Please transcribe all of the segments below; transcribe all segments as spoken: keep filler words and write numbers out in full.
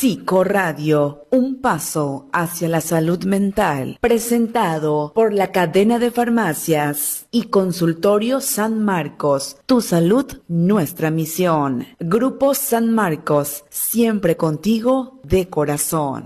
Psicoradio, un paso hacia la salud mental, presentado por la cadena de farmacias y consultorio San Marcos. Tu salud, nuestra misión. Grupo San Marcos, siempre contigo de corazón.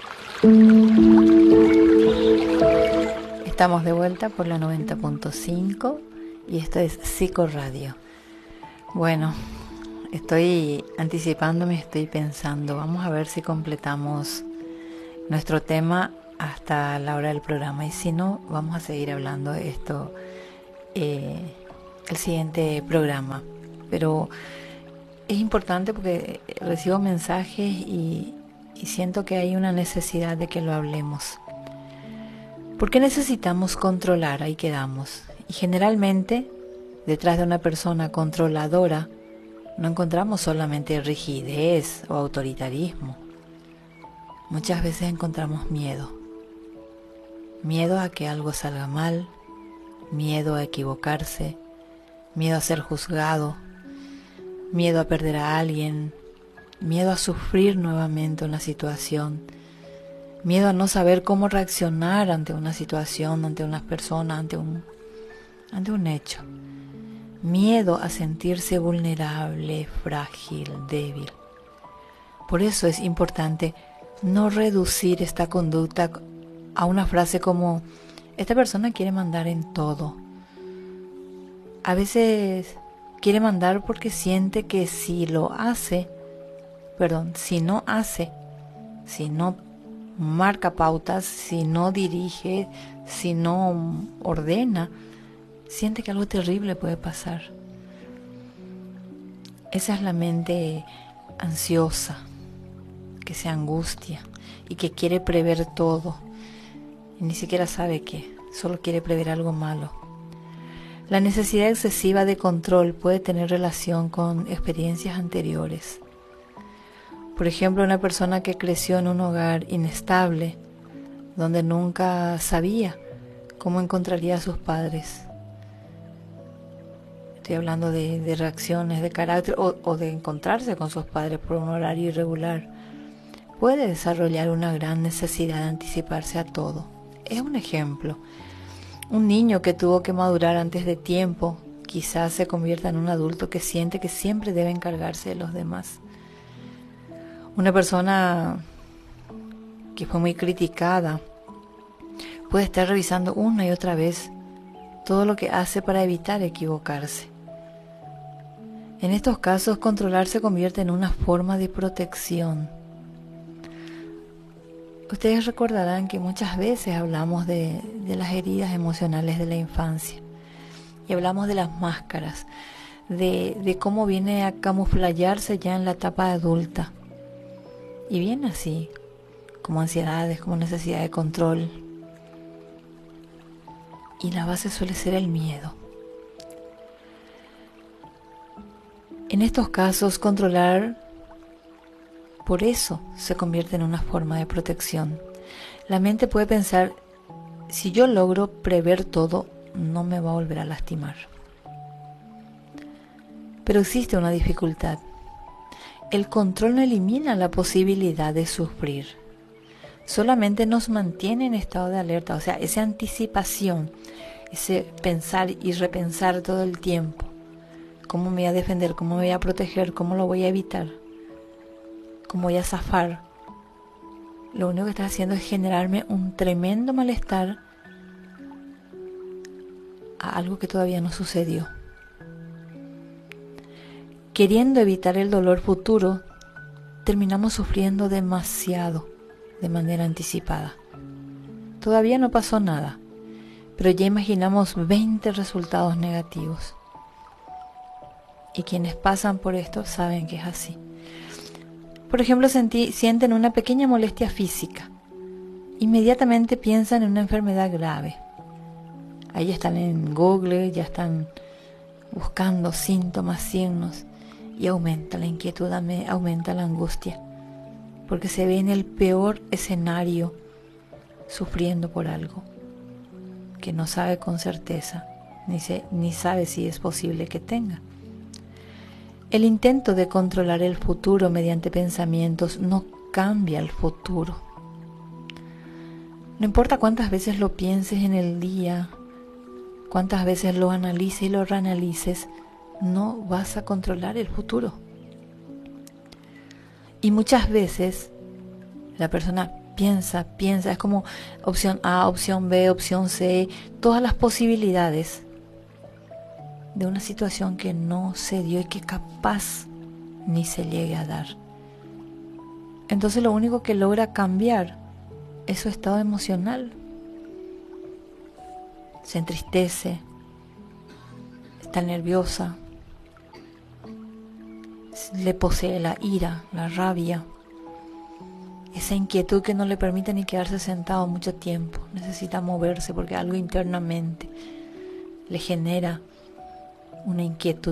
Estamos de vuelta por la noventa punto cinco y esto es Psicoradio. Bueno, estoy anticipándome, estoy pensando, vamos a ver si completamos nuestro tema hasta la hora del programa, y si no, vamos a seguir hablando de esto eh, el siguiente programa. Pero es importante porque recibo mensajes y, y siento que hay una necesidad de que lo hablemos. ¿Por qué necesitamos controlar? Ahí quedamos. Y generalmente, detrás de una persona controladora, no encontramos solamente rigidez o autoritarismo. Muchas veces encontramos miedo. Miedo a que algo salga mal, miedo a equivocarse, miedo a ser juzgado, miedo a perder a alguien, miedo a sufrir nuevamente una situación, miedo a no saber cómo reaccionar ante una situación, ante una persona, ante un, ante un hecho. Miedo a sentirse vulnerable, frágil, débil. Por eso es importante no reducir esta conducta a una frase como: esta persona quiere mandar en todo. A veces quiere mandar porque siente que si lo hace, perdón, si no hace, si no marca pautas, si no dirige, si no ordena, siente que algo terrible puede pasar. Esa es la mente ansiosa, que se angustia y que quiere prever todo. Y ni siquiera sabe qué, solo quiere prever algo malo. La necesidad excesiva de control puede tener relación con experiencias anteriores. Por ejemplo, una persona que creció en un hogar inestable, donde nunca sabía cómo encontraría a sus padres. Estoy hablando de, de reacciones de carácter o, o de encontrarse con sus padres por un horario irregular. Puede desarrollar una gran necesidad de anticiparse a todo. Es un ejemplo. Un niño que tuvo que madurar antes de tiempo, quizás se convierta en un adulto que siente que siempre debe encargarse de los demás. Una persona que fue muy criticada puede estar revisando una y otra vez todo lo que hace para evitar equivocarse. En estos casos, controlar se convierte en una forma de protección. Ustedes recordarán que muchas veces hablamos de, de las heridas emocionales de la infancia y hablamos de las máscaras, de, de cómo viene a camuflarse ya en la etapa adulta. Y viene así, como ansiedades, como necesidad de control. Y la base suele ser el miedo. En estos casos, controlar, por eso, se convierte en una forma de protección. La mente puede pensar: si yo logro prever todo, no me va a volver a lastimar. Pero existe una dificultad. El control no elimina la posibilidad de sufrir. Solamente nos mantiene en estado de alerta, o sea, esa anticipación, ese pensar y repensar todo el tiempo. ¿Cómo me voy a defender? ¿Cómo me voy a proteger? ¿Cómo lo voy a evitar? ¿Cómo voy a zafar? Lo único que está haciendo es generarme un tremendo malestar a algo que todavía no sucedió. Queriendo evitar el dolor futuro, terminamos sufriendo demasiado de manera anticipada. Todavía no pasó nada, pero ya imaginamos veinte resultados negativos. Y quienes pasan por esto saben que es así. Por ejemplo, sentí, sienten una pequeña molestia física. Inmediatamente piensan en una enfermedad grave. Ahí ya están en Google, ya están buscando síntomas, signos, y aumenta la inquietud, aumenta la angustia, porque se ve en el peor escenario sufriendo por algo que no sabe con certeza, ni, se, ni sabe si es posible que tenga. El intento de controlar el futuro mediante pensamientos no cambia el futuro. No importa cuántas veces lo pienses en el día, cuántas veces lo analices y lo reanalices, no vas a controlar el futuro. Y muchas veces la persona piensa, piensa, es como opción A, opción B, opción C, todas las posibilidades de una situación que no se dio y que capaz ni se llegue a dar. Entonces lo único que logra cambiar es su estado emocional. Se entristece, está nerviosa, le posee la ira, la rabia, esa inquietud que no le permite ni quedarse sentado mucho tiempo. Necesita moverse porque algo internamente le genera una inquietud.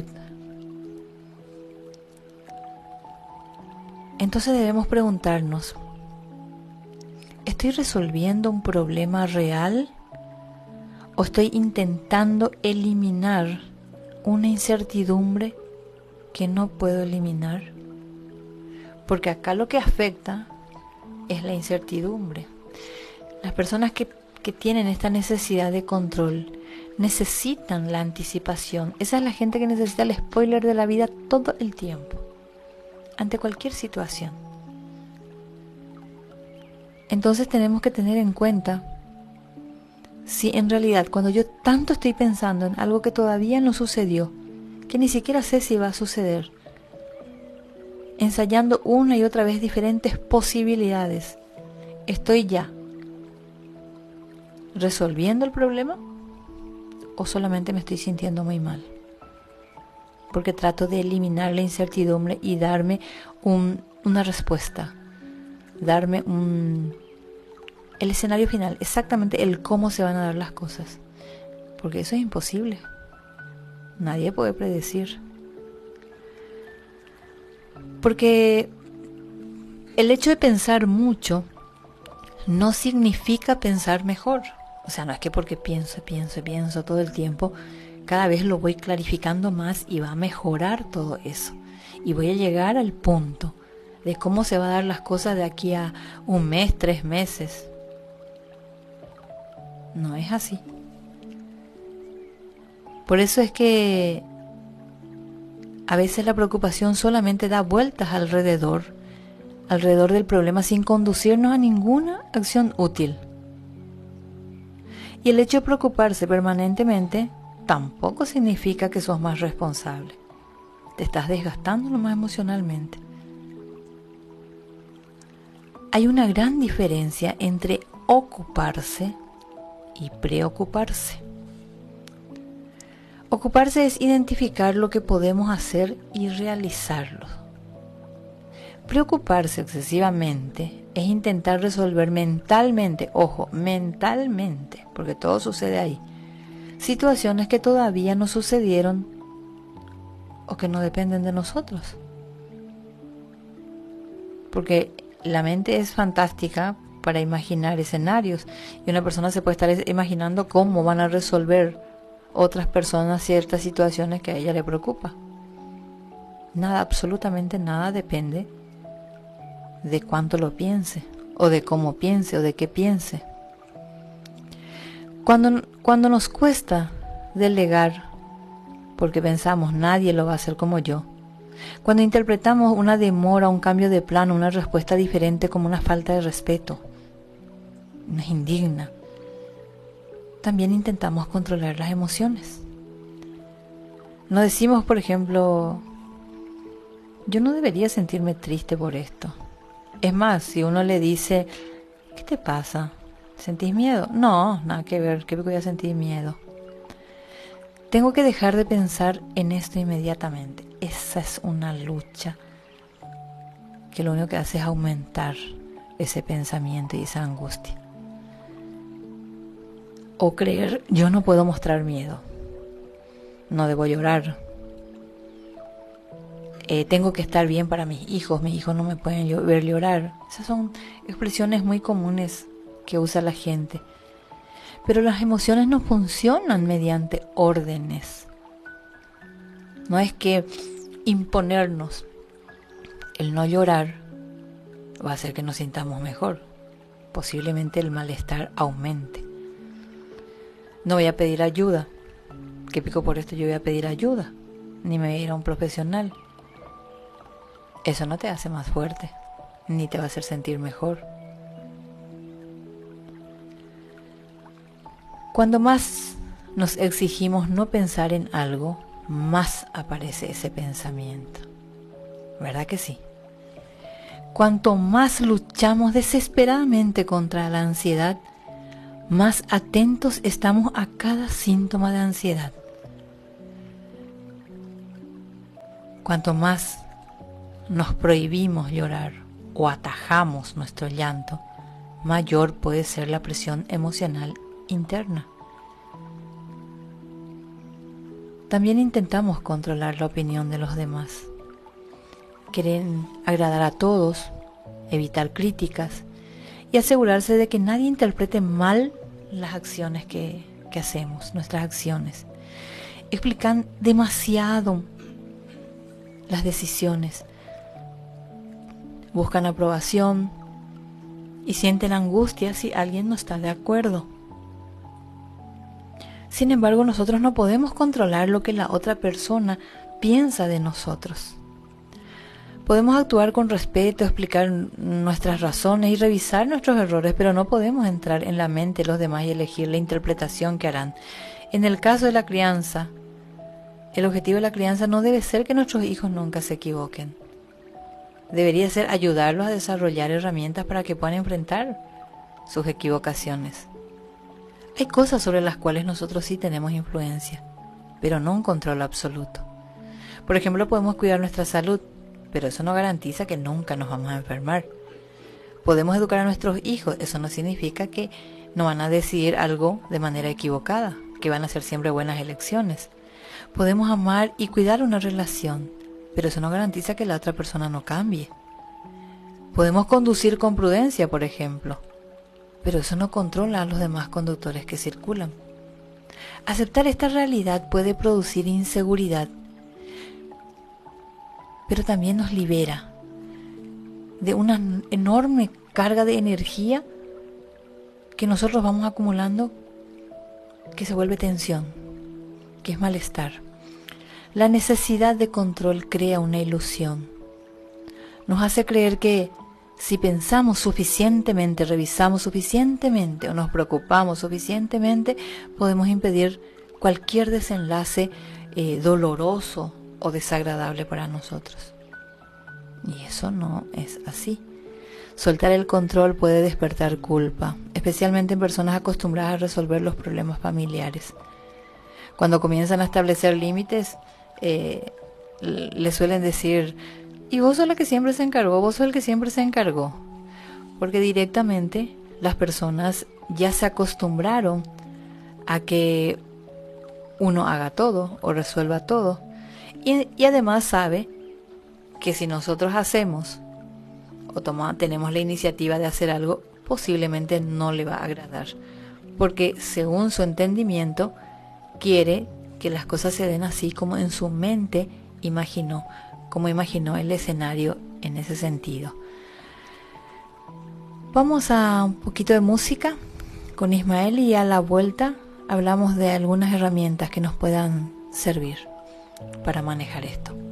Entonces debemos preguntarnos, ¿estoy resolviendo un problema real o estoy intentando eliminar una incertidumbre que no puedo eliminar? Porque acá lo que afecta es la incertidumbre. Las personas que, que tienen esta necesidad de control necesitan la anticipación. Esa es la gente que necesita el spoiler de la vida todo el tiempo, ante cualquier situación. Entonces tenemos que tener en cuenta si en realidad cuando yo tanto estoy pensando en algo que todavía no sucedió, que ni siquiera sé si va a suceder, ensayando una y otra vez diferentes posibilidades, ¿estoy ya resolviendo el problema o solamente me estoy sintiendo muy mal? Porque trato de eliminar la incertidumbre y darme un, una respuesta, darme un, el escenario final, exactamente el cómo se van a dar las cosas, porque eso es imposible, nadie puede predecir. Porque el hecho de pensar mucho no significa pensar mejor. O sea, no es que porque pienso, pienso, pienso todo el tiempo, cada vez lo voy clarificando más y va a mejorar todo eso. Y voy a llegar al punto de cómo se van a dar las cosas de aquí a un mes, tres meses. No es así. Por eso es que a veces la preocupación solamente da vueltas alrededor, alrededor del problema sin conducirnos a ninguna acción útil. Y el hecho de preocuparse permanentemente tampoco significa que sos más responsable. Te estás desgastando nomás emocionalmente. Hay una gran diferencia entre ocuparse y preocuparse. Ocuparse es identificar lo que podemos hacer y realizarlo. Preocuparse excesivamente es intentar resolver mentalmente, ojo, mentalmente, porque todo sucede ahí, situaciones que todavía no sucedieron o que no dependen de nosotros. Porque la mente es fantástica para imaginar escenarios y una persona se puede estar imaginando cómo van a resolver otras personas ciertas situaciones que a ella le preocupa. Nada, absolutamente nada depende de cuánto lo piense, o de cómo piense, o de qué piense. Cuando, cuando nos cuesta delegar, porque pensamos nadie lo va a hacer como yo, cuando interpretamos una demora, un cambio de plano, una respuesta diferente como una falta de respeto, nos indigna, también intentamos controlar las emociones. No decimos, por ejemplo, yo no debería sentirme triste por esto. Es más, si uno le dice, ¿qué te pasa? ¿Sentís miedo? No, nada que ver, ¿qué voy a sentir miedo? Tengo que dejar de pensar en esto inmediatamente. Esa es una lucha que lo único que hace es aumentar ese pensamiento y esa angustia. O creer, yo no puedo mostrar miedo, no debo llorar, eh, tengo que estar bien para mis hijos, mis hijos no me pueden ver llorar. Esas son expresiones muy comunes que usa la gente. Pero las emociones no funcionan mediante órdenes. No es que imponernos el no llorar va a hacer que nos sintamos mejor. Posiblemente el malestar aumente. No voy a pedir ayuda. ¿Qué pico por esto? Yo voy a pedir ayuda. Ni me voy a ir a un profesional. Eso no te hace más fuerte, ni te va a hacer sentir mejor. Cuando más nos exigimos no pensar en algo, más aparece ese pensamiento. ¿Verdad que sí? Cuanto más luchamos desesperadamente contra la ansiedad, más atentos estamos a cada síntoma de ansiedad. Cuanto más nos prohibimos llorar o atajamos nuestro llanto, mayor puede ser la presión emocional interna. También intentamos controlar la opinión de los demás. Quieren agradar a todos, evitar críticas y asegurarse de que nadie interprete mal las acciones que, que hacemos, nuestras acciones. Explican demasiado las decisiones. Buscan aprobación y sienten angustia si alguien no está de acuerdo. Sin embargo, nosotros no podemos controlar lo que la otra persona piensa de nosotros. Podemos actuar con respeto, explicar nuestras razones y revisar nuestros errores, pero no podemos entrar en la mente de los demás y elegir la interpretación que harán. En el caso de la crianza, el objetivo de la crianza no debe ser que nuestros hijos nunca se equivoquen. Debería ser ayudarlos a desarrollar herramientas para que puedan enfrentar sus equivocaciones. Hay cosas sobre las cuales nosotros sí tenemos influencia, pero no un control absoluto. Por ejemplo, podemos cuidar nuestra salud, pero eso no garantiza que nunca nos vamos a enfermar. Podemos educar a nuestros hijos, eso no significa que no van a decidir algo de manera equivocada, que van a hacer siempre buenas elecciones. Podemos amar y cuidar una relación, pero eso no garantiza que la otra persona no cambie. Podemos conducir con prudencia, por ejemplo, pero eso no controla a los demás conductores que circulan. Aceptar esta realidad puede producir inseguridad, pero también nos libera de una enorme carga de energía que nosotros vamos acumulando, que se vuelve tensión, que es malestar. La necesidad de control crea una ilusión. Nos hace creer que si pensamos suficientemente, revisamos suficientemente o nos preocupamos suficientemente, podemos impedir cualquier desenlace eh, doloroso o desagradable para nosotros. Y eso no es así. Soltar el control puede despertar culpa, especialmente en personas acostumbradas a resolver los problemas familiares. Cuando comienzan a establecer límites, eh, le suelen decir: y vos sos la que siempre se encargó, vos sos el que siempre se encargó. Porque directamente las personas ya se acostumbraron a que uno haga todo o resuelva todo. Y, y además sabe que si nosotros hacemos o toma, tenemos la iniciativa de hacer algo, posiblemente no le va a agradar. Porque según su entendimiento, quiere que las cosas se den así como en su mente imaginó, como imaginó el escenario en ese sentido. Vamos a un poquito de música con Ismael y a la vuelta hablamos de algunas herramientas que nos puedan servir para manejar esto.